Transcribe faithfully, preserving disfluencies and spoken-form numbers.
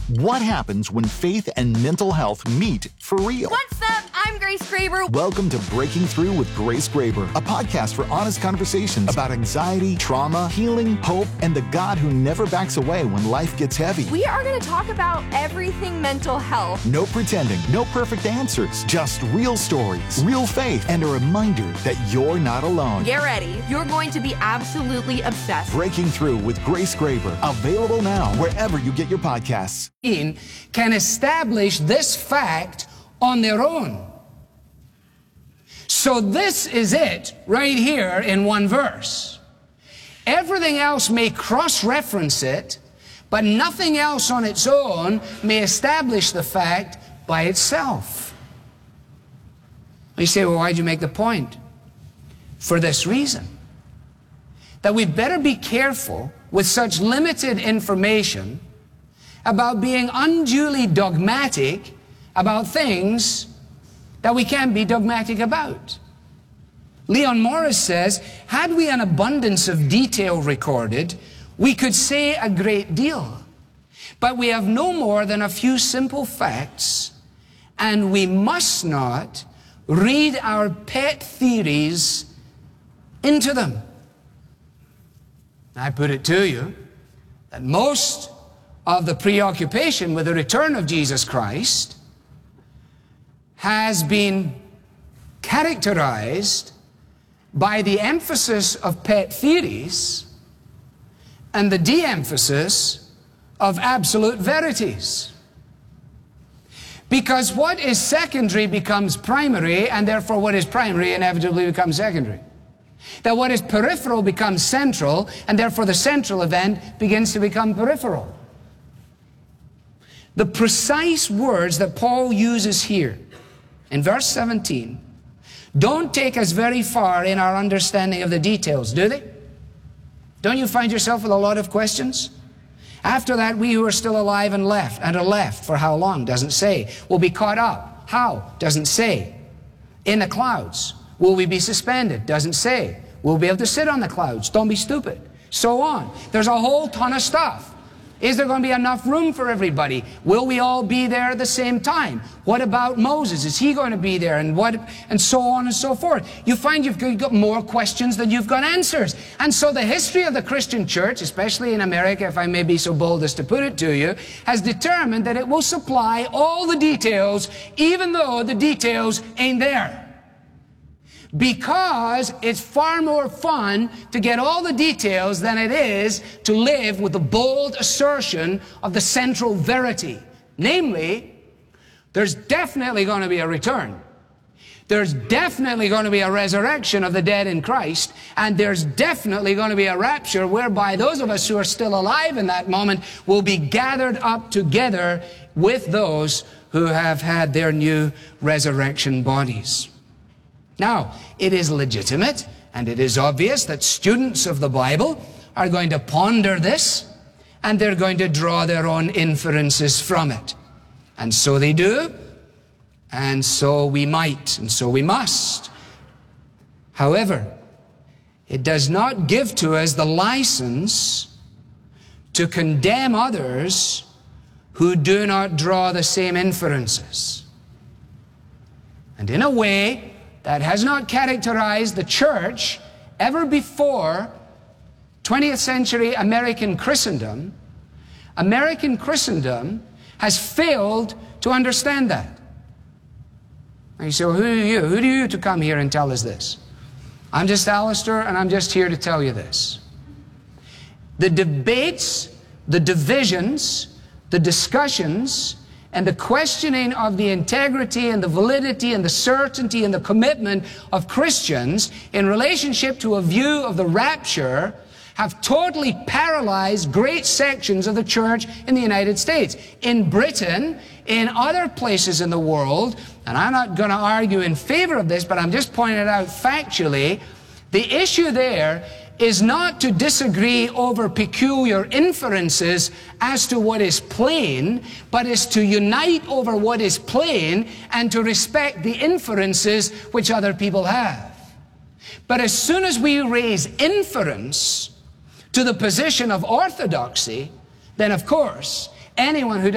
What happens when faith and mental health meet for real? What's up? I'm Grace Graber. Welcome to Breaking Through with Grace Graber, a podcast for honest conversations about anxiety, trauma, healing, hope, and the God who never backs away when life gets heavy. We are going to talk about everything mental health. No pretending, no perfect answers, just real stories, real faith, and a reminder that you're not alone. Get ready. You're going to be absolutely obsessed. Breaking Through with Grace Graber, available now wherever you get your podcasts. Can establish this fact on their own. So this is it right here in one verse. Everything else may cross-reference it, but nothing else on its own may establish the fact by itself. You say, well, why'd you make the point? For this reason, that we'd better be careful with such limited information about being unduly dogmatic about things that we can't be dogmatic about. Leon Morris says, had we an abundance of detail recorded, we could say a great deal. But we have no more than a few simple facts, and we must not read our pet theories into them. I put it to you that most of the preoccupation with the return of Jesus Christ has been characterized by the emphasis of pet theories and the de-emphasis of absolute verities. Because what is secondary becomes primary, and therefore what is primary inevitably becomes secondary. That what is peripheral becomes central, and therefore the central event begins to become peripheral. The precise words that Paul uses here in verse seventeen don't take us very far in our understanding of the details, do they? Don't you find yourself with a lot of questions? After that, we who are still alive and left, and are left for how long? Doesn't say. Will be caught up. How? Doesn't say. In the clouds. Will we be suspended? Doesn't say. We'll be able to sit on the clouds. Don't be stupid. So on. There's a whole ton of stuff. Is there going to be enough room for everybody? Will we all be there at the same time? What about Moses? Is he going to be there? And what, and so on and so forth. You find you've got more questions than you've got answers. And so the history of the Christian church, especially in America, if I may be so bold as to put it to you, has determined that it will supply all the details, even though the details ain't there. Because it's far more fun to get all the details than it is to live with the bold assertion of the central verity. Namely, there's definitely going to be a return. There's definitely going to be a resurrection of the dead in Christ. And there's definitely going to be a rapture whereby those of us who are still alive in that moment will be gathered up together with those who have had their new resurrection bodies. Now, it is legitimate and it is obvious that students of the Bible are going to ponder this and they're going to draw their own inferences from it. And so they do, and so we might, and so we must. However, it does not give to us the license to condemn others who do not draw the same inferences. And in a way, that has not characterized the church ever before twentieth century American Christendom. American Christendom has failed to understand that. And you say, well, who are you? Who are you to come here and tell us this? I'm just Alistair, and I'm just here to tell you this. The debates, the divisions, the discussions, and the questioning of the integrity and the validity and the certainty and the commitment of Christians in relationship to a view of the rapture have totally paralyzed great sections of the church in the United States. In Britain, in other places in the world, and I'm not going to argue in favor of this, but I'm just pointing it out factually, the issue there is not to disagree over peculiar inferences as to what is plain, but is to unite over what is plain and to respect the inferences which other people have. But as soon as we raise inference to the position of orthodoxy, then of course, anyone who